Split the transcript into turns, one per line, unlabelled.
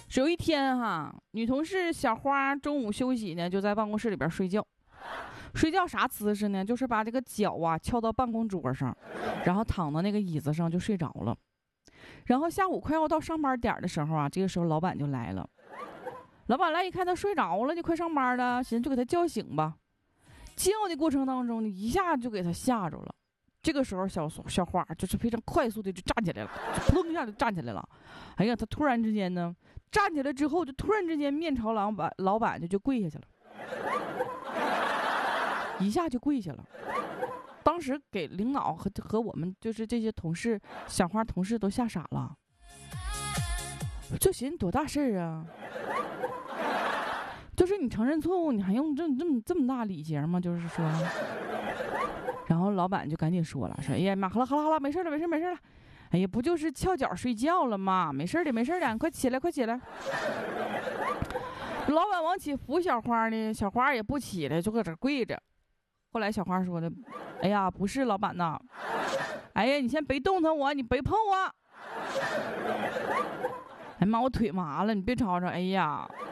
有一天哈，女同事小花中午休息呢，就在办公室里边睡觉。睡觉啥姿势呢？就是把这个脚啊翘到办公桌上，然后躺到那个椅子上就睡着了。然后下午快要到上班点的时候啊，这个时候老板就来了。老板来一看他睡着了，就快上班了，寻思就给他叫醒吧。叫的过程当中呢，一下就给他吓着了。这个时候小花就是非常快速的就站起来了，就砰一下就站起来了。哎呀，他突然之间呢，站起来之后就突然之间面朝老板就跪下去了，一下就跪下了。当时给领导和我们就是这些同事，小花同事都吓傻了，就寻思多大事儿啊！就是你承认错误，你还用这么大礼节吗？就是说，然后老板就赶紧说了，说哎呀妈，好了，没事了。哎呀，不就是翘脚睡觉了吗？没事的，你快起来。老板往起扶小花呢，小花也不起来，就搁这跪着。后来小花说的，哎呀，不是老板呐，哎呀，你先别动弹我，你别碰我。哎妈，我腿麻了，你别吵吵。哎呀，